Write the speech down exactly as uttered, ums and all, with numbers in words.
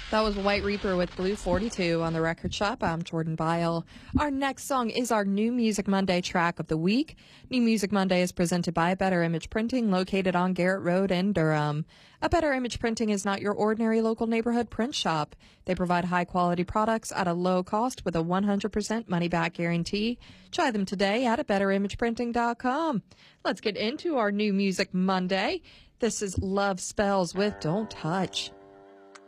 That was White Reaper with Blue forty-two on the Record Shop. I'm Jordan Bile. Our next song is our New Music Monday track of the week. New Music Monday is presented by A Better Image Printing, located on Garrett Road in Durham. A Better Image Printing is not your ordinary local neighborhood print shop. They provide high-quality products at a low cost with a one hundred percent money-back guarantee. Try them today at a better image printing dot com. Let's get into our New Music Monday. This is Love Spells with Don't Touch.